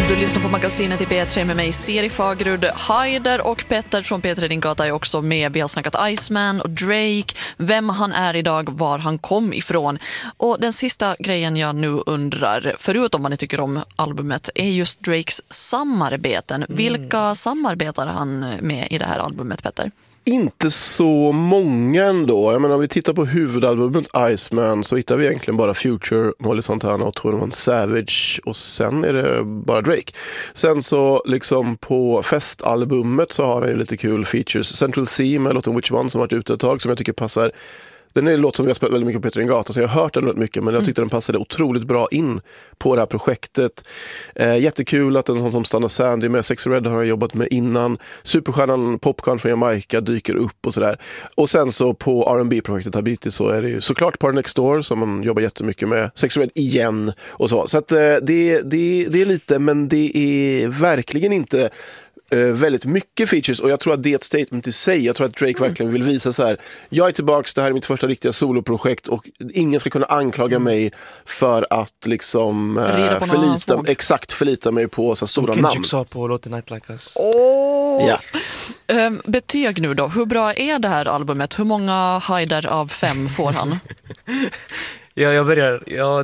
Du lyssnar på magasinet i P3 med mig, Siri Fagerud, Haider och Petter från P3 Din Gata är också med. Vi har snackat Iceman och Drake, vem han är idag, var han kom ifrån. Och den sista grejen jag nu undrar, förutom vad ni tycker om albumet, är just Drakes samarbeten. Vilka samarbetar han med i det här albumet, Petter? Inte så många ändå. Jag menar, om vi tittar på huvudalbumet Iceman så hittar vi egentligen bara Future, Molly Santana och 21 Savage, och sen är det bara Drake. Sen så liksom på festalbumet så har han ju lite kul features. Central Theme, låten Which One, som varit ute ett tag, som jag tycker passar. Den är en låt som vi har spelat väldigt mycket på P3 Din Gata, så jag har hört den väldigt mycket, men jag tyckte den passade otroligt bra in på det här projektet. Jättekul att en sån som Stanna Sandy med Sexy Red har han jobbat med innan. Superstjärnan Popcorn från Jamaica dyker upp och sådär. Och sen så på R&B-projektet Habiti så är det ju såklart Party Next Door som man jobbar jättemycket med. Sexy Red igen och så. Så att det är lite, men det är verkligen inte väldigt mycket features, och jag tror att det är ett statement i sig. Jag tror att Drake verkligen vill visa så här: jag är tillbaks, det här är mitt första riktiga soloprojekt och ingen ska kunna anklaga mig för att liksom förlita mig på så stora namn. Kendrick sa på låten Night Like Us. Ja. Betyg nu då, hur bra är det här albumet? Hur många Haider av 5 får han? Jag börjar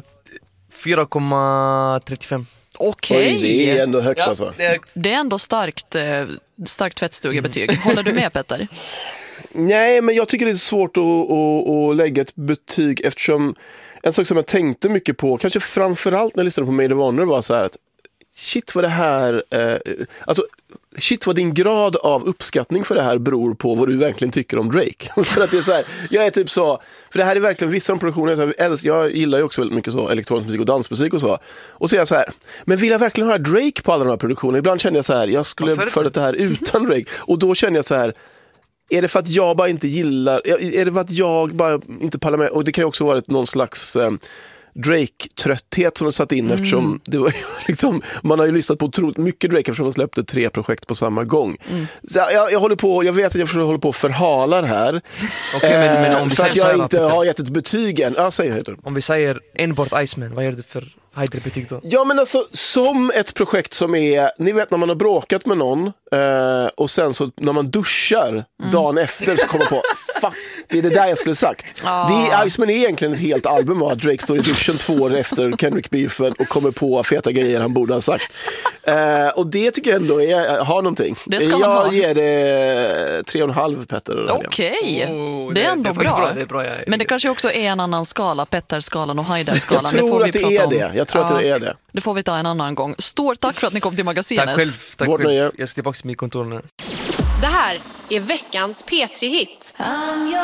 4,35. Okej. Det är ändå högt alltså. Det är ändå starkt tvättstugebetyg. Håller du med, Petter? Nej, men jag tycker det är svårt att lägga ett betyg, eftersom en sak som jag tänkte mycket på, kanske framförallt när jag lyssnade på Made of Honor, var så här att shit vad det här shit vad din grad av uppskattning för det här beror på vad du verkligen tycker om Drake. För att det är så här, jag är typ så, för det här är verkligen vissa produktioner, jag gillar ju också väldigt mycket så elektronisk musik och dansmusik och så. Och så är jag så här, men vill jag verkligen höra Drake på alla de här produktionerna? Ibland känner jag så här, jag skulle föra det här utan Drake. Och då känner jag så här, är det för att jag bara inte gillar, är det för att jag bara inte pallar med? Och det kan ju också vara någon slags Drake-trötthet som har satt in, eftersom det var liksom, man har ju lyssnat på otroligt mycket Drake eftersom man släppte 3 projekt på samma gång. Så jag vet att jag håller på att förhala det här. Men om vi för att jag inte Peter, har gett ett betyg än. Om vi säger enbart Iceman, vad är det för Haider-betyg då? Ja, men alltså, som ett projekt som är, ni vet när man har bråkat med någon och sen så när man duschar dagen efter så kommer på, fuck, det är det där jag skulle sagt. Iceman är egentligen ett helt album av att Drake står i duschen 2 år efter Kendrick-beefen och kommer på feta grejer han borde ha sagt. Och det tycker jag ändå har någonting. Jag ger det 3,5, Petter. Okej, det är ändå bra. Men det kanske också är en annan skala, Petter-skalan och Haider-skalan. Jag tror att det är det. Jag tror att det är det. Det får vi ta en annan gång. Stort tack för att ni kom till magasinet. Tack själv. Jag ska tillbaka till mitt kontor nu. Det här är veckans P3-hit.